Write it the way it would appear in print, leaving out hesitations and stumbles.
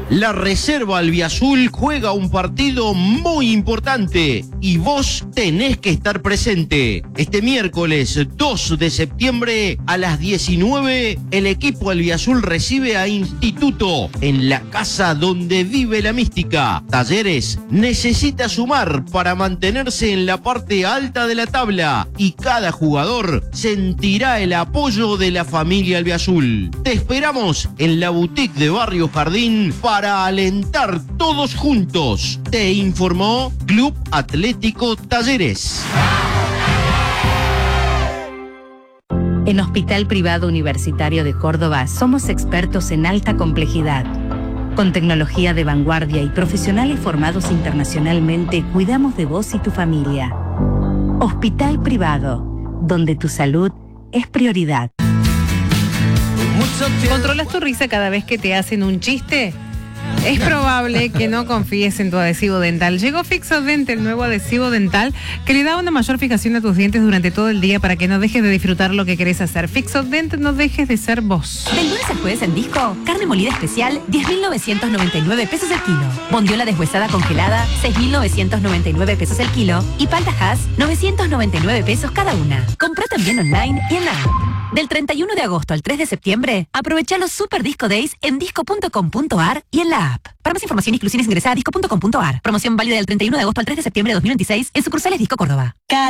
La reserva albiazul juega un partido muy importante y vos tenés que estar presente. Este miércoles 2 de septiembre a las 19, el equipo albiazul recibe a Instituto en la casa donde vive la mística. Talleres necesita sumar para mantenerse en la parte alta de la tabla y cada jugador sentirá el apoyo de la familia albiazul. Te esperamos en la boutique de Barrio Jardín para alentar todos juntos. Te informó Club Atlético Talleres. En Hospital Privado Universitario de Córdoba somos expertos en alta complejidad. Con tecnología de vanguardia y profesionales formados internacionalmente, cuidamos de vos y tu familia. Hospital Privado, donde tu salud es prioridad. ¿Controlas tu risa cada vez que te hacen un chiste? Es probable que no confíes en tu adhesivo dental. Llegó Fixodent, el nuevo adhesivo dental que le da una mayor fijación a tus dientes durante todo el día para que no dejes de disfrutar lo que querés hacer. Fixodent, no dejes de ser vos. Del lunes al jueves en Disco, carne molida especial, 10.999 pesos el kilo. Bondiola deshuesada congelada, 6.999 pesos el kilo. Y palta Hass, 999 pesos cada una. Comprá también online y en la app. Del 31 de agosto al 3 de septiembre, aprovecha los Super Disco Days en disco.com.ar y en la app. Para más información y exclusiones ingresa a disco.com.ar. Promoción válida del 31 de agosto al 3 de septiembre de 2026 en sucursales Disco Córdoba.